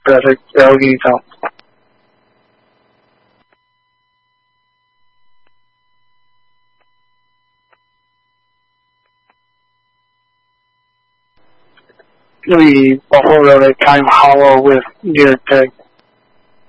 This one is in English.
Perfect. Okay, so. We before the time hollow with near tech.